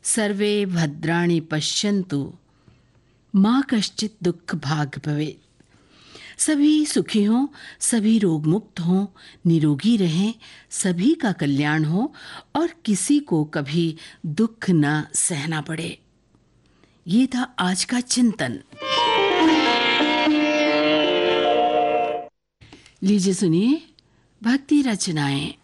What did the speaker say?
सर्वे भद्राणि पश्यन्तु माँ कश्चित दुख भाग भवेत्। सभी सुखी हों, सभी रोग मुक्त हों, निरोगी रहें, सभी का कल्याण हो और किसी को कभी दुख न सहना पड़े। ये था आज का चिंतन। लीजिए सुनिए भक्ति रचनाएं।